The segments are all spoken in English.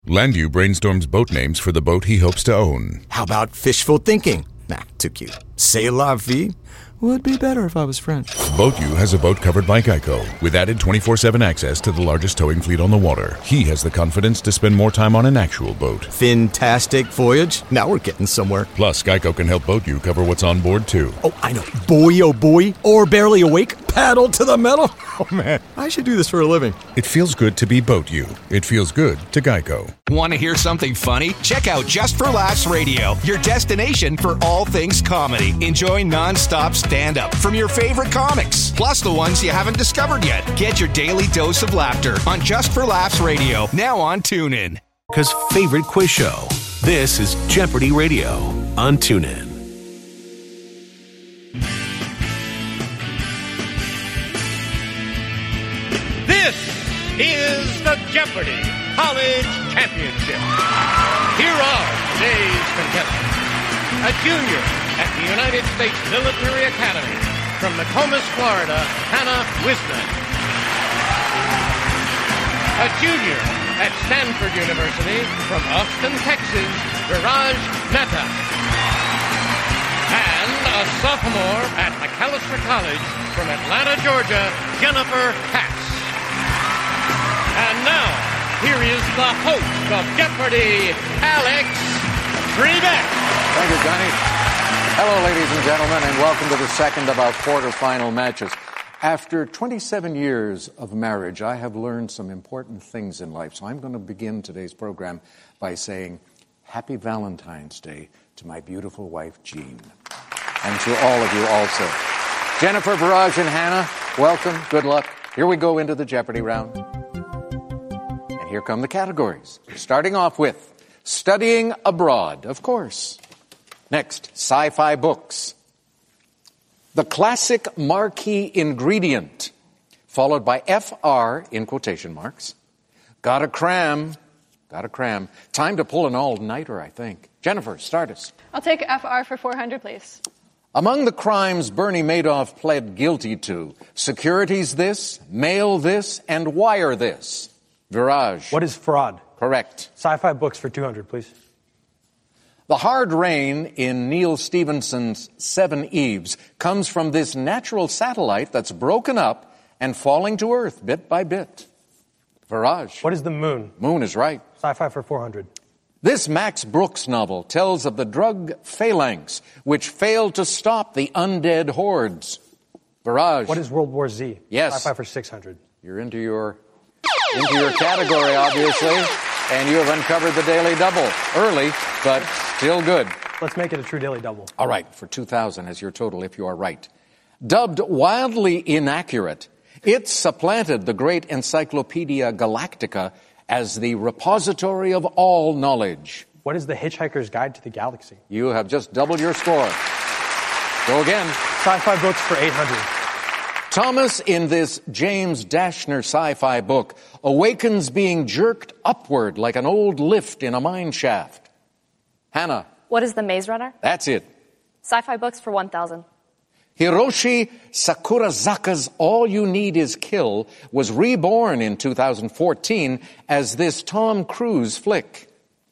Landu brainstorms boat names for the boat he hopes to own. How about fishful thinking? Nah, too cute. C'est la vie? Would be better if I was French. BoatU has a boat covered by Geico, with added 24/7 access to the largest towing fleet on the water. He has the confidence to spend more time on an actual boat. Fantastic voyage. Now we're getting somewhere. Plus, Geico can help BoatU cover what's on board, too. Oh, I know. Boy, oh boy. Or barely awake. Paddle to the metal. Oh, man. I should do this for a living. It feels good to be BoatU. It feels good to Geico. Want to hear something funny? Check out Just for Laughs Radio, your destination for all things comedy. Enjoy non-stop stand-up from your favorite comics, plus the ones you haven't discovered yet. Get your daily dose of laughter on Just for Laughs Radio, now on TuneIn. America's favorite quiz show. This is Jeopardy Radio on TuneIn. This is the Jeopardy College Championship. Here are today's contestants. A junior at the United States Military Academy from Nokomis, Florida, Hannah Wisner. A junior at Stanford University from Austin, Texas, Viraj Mehta. And a sophomore at Macalester College from Atlanta, Georgia, Jennifer Katz. And now, here is the host of Jeopardy, Alex Trebek. Thank you, Johnny. Hello, ladies and gentlemen, and welcome to the second of our quarterfinal matches. After 27 years of marriage, I have learned some important things in life. So I'm going to begin today's program by saying Happy Valentine's Day to my beautiful wife, Jean. And to all of you also. Jennifer, Viraj, and Hannah, welcome. Good luck. Here we go into the Jeopardy round. And here come the categories. Starting off with studying abroad, of course. Next, sci-fi books. The classic marquee ingredient, followed by FR in quotation marks. Gotta cram. Time to pull an all-nighter, I think. Jennifer, start us. I'll take FR for 400, please. Among the crimes Bernie Madoff pled guilty to, securities this, mail this, and wire this. Viraj. What is fraud? Correct. Sci-fi books for 200, please. The hard rain in Neil Stephenson's Seven Eves comes from this natural satellite that's broken up and falling to Earth bit by bit. Viraj. What is the moon? Moon is right. Sci-fi for 400. This Max Brooks novel tells of the drug phalanx, which failed to stop the undead hordes. Viraj. What is World War Z? Yes. Sci-fi for 600. You're into your category, obviously, and you have uncovered the Daily Double. Early, but still good. Let's make it a true Daily Double. All right, for 2,000 as your total, if you are right. Dubbed wildly inaccurate, it supplanted the great Encyclopedia Galactica as the repository of all knowledge. What is the Hitchhiker's Guide to the Galaxy? You have just doubled your score. Go again. Sci-fi books for 800. Thomas, in this James Dashner sci-fi book, awakens being jerked upward like an old lift in a mine shaft. Hannah. What is the Maze Runner? That's it. Sci-fi books for 1,000. Hiroshi Sakurazaka's All You Need Is Kill was reborn in 2014 as this Tom Cruise flick.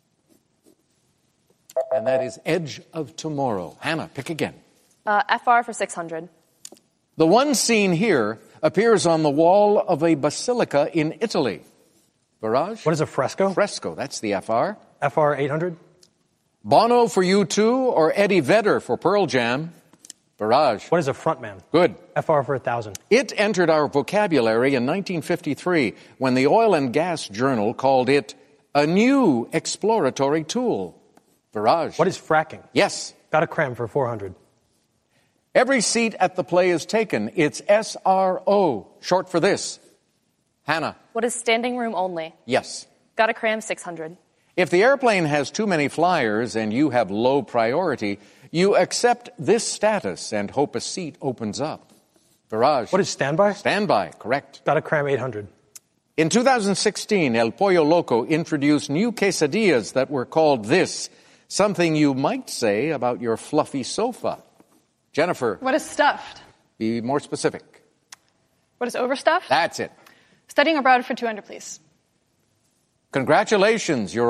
And that is Edge of Tomorrow. Hannah, pick again. FR for 600. The one scene here appears on the wall of a basilica in Italy. Viraj? What is a fresco? Fresco, that's the FR. FR 800. Bono for U2 or Eddie Vedder for Pearl Jam. Viraj. What is a frontman? Good. FR for 1,000. It entered our vocabulary in 1953 when the Oil and Gas Journal called it a new exploratory tool. Viraj. What is fracking? Yes. Got a cram for 400. Every seat at the play is taken. It's SRO, short for this. Hannah. What is standing room only? Yes. Got a cram 600. If the airplane has too many flyers and you have low priority, you accept this status and hope a seat opens up. Viraj. What is standby? Standby, correct. Got a cram 800. In 2016, El Pollo Loco introduced new quesadillas that were called this, something you might say about your fluffy sofa. Jennifer. What is stuffed? Be more specific. What is overstuffed? That's it. Studying abroad for 200, please. Congratulations, you're